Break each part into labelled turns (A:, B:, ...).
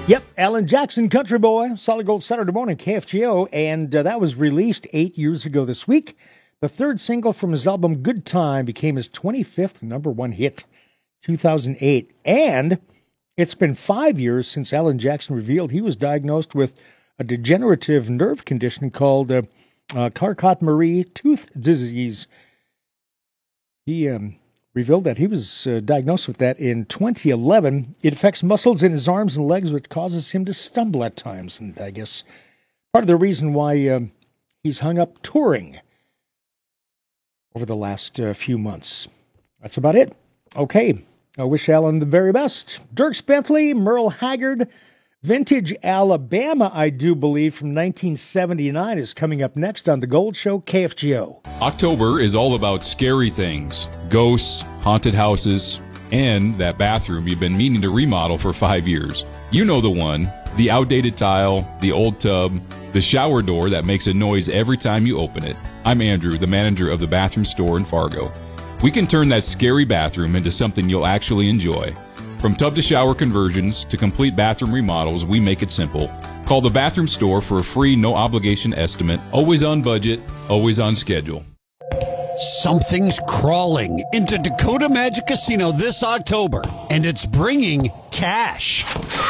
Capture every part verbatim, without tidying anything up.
A: Yep, Alan Jackson, Country Boy, Solid Gold Saturday Morning, K F G O, and uh, that was released eight years ago this week. The third single from his album Good Time became his twenty-fifth number one hit, two thousand eight. And it's been five years since Alan Jackson revealed he was diagnosed with a degenerative nerve condition called uh, uh, Charcot-Marie tooth disease. He um, revealed that he was uh, diagnosed with that in twenty eleven. It affects muscles in his arms and legs, which causes him to stumble at times. And I guess part of the reason why uh, he's hung up touring over the last uh, few months. That's about it. Okay, I wish Alan the very best. Dierks Bentley, Merle Haggard, Vintage Alabama, I do believe, from nineteen seventy-nine is coming up next on The Gold Show, K F G O.
B: October is all about scary things, ghosts, haunted houses, and that bathroom you've been meaning to remodel for five years. You know the one, the outdated tile, the old tub, the shower door that makes a noise every time you open it. I'm Andrew, the manager of the bathroom store in Fargo. We can turn that scary bathroom into something you'll actually enjoy. From tub to shower conversions to complete bathroom remodels, we make it simple. Call the bathroom store for a free, no-obligation estimate. Always on budget, always on schedule.
C: Something's crawling into Dakota Magic Casino this October, and it's bringing cash.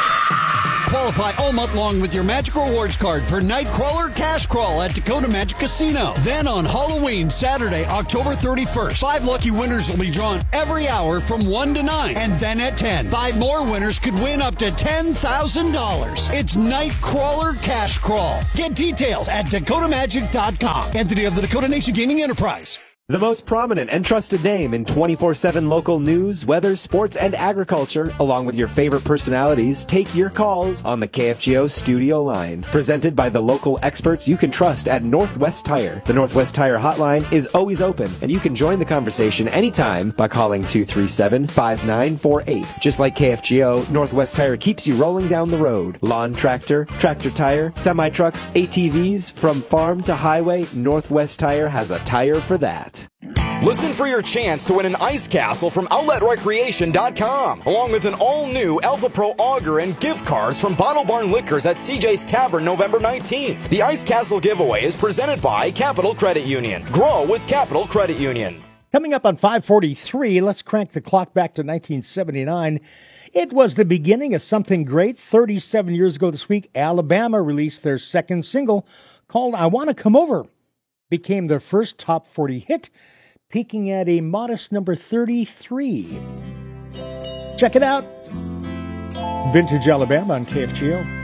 C: Qualify all month long with your Magic Rewards card for Nightcrawler Cash Crawl at Dakota Magic Casino. Then on Halloween, Saturday, October thirty-first, five lucky winners will be drawn every hour from one to nine. And then at ten, five more winners could win up to ten thousand dollars. It's Nightcrawler Cash Crawl. Get details at dakota magic dot com. Entity of the Dakota Nation Gaming Enterprise.
D: The most prominent and trusted name in twenty-four seven local news, weather, sports, and agriculture, along with your favorite personalities, take your calls on the K F G O studio line. Presented by the local experts you can trust at Northwest Tire. The Northwest Tire hotline is always open, and you can join the conversation anytime by calling two three seven, five nine four eight. Just like K F G O, Northwest Tire keeps you rolling down the road. Lawn tractor, tractor tire, semi-trucks, A T Vs, from farm to highway, Northwest Tire has a tire for that.
E: Listen for your chance to win an ice castle from outlet recreation dot com, along with an all-new Alpha Pro auger and gift cards from Bottle Barn Liquors at C J's Tavern November nineteenth. The ice castle giveaway is presented by Capital Credit Union. Grow with Capital Credit Union.
A: Coming up on five forty-three, let's crank the clock back to nineteen seventy-nine. It was the beginning of something great. thirty-seven years ago this week, Alabama released their second single called I Want to Come Over. Became their first top forty hit, peaking at a modest number thirty-three. Check it out. Vintage Alabama on K F G O.